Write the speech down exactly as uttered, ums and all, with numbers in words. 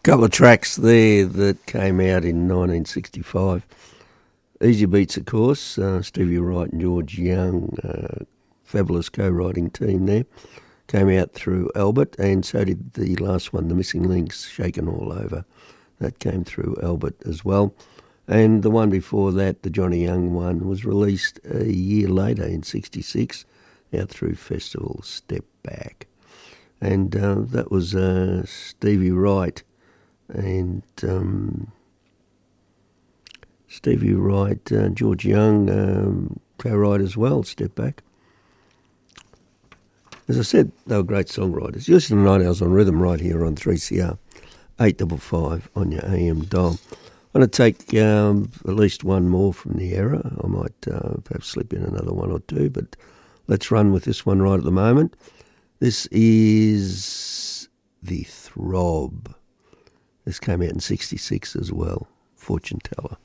Couple of tracks there that came out in nineteen sixty-five. Easy Beats, of course, uh, Stevie Wright and George Young, uh, fabulous co-writing team there, came out through Albert, and so did the last one, The Missing Links, Shaken All Over. That came through Albert as well. And the one before that, the Johnny Young one, was released a year later in sixty-six, out through Festival Step Back. And uh, that was uh, Stevie Wright and um, Stevie Wright, uh, George Young, um, co-write as well, Step Back. As I said, they were great songwriters. You're listening to Night Owls on Rhythm right here on three C R, eight five five on your A M dial. I'm going to take um, at least one more from the era. I might uh, perhaps slip in another one or two, but let's run with this one right at the moment. This is The Throb. This came out in sixty-six as well, Fortune Teller.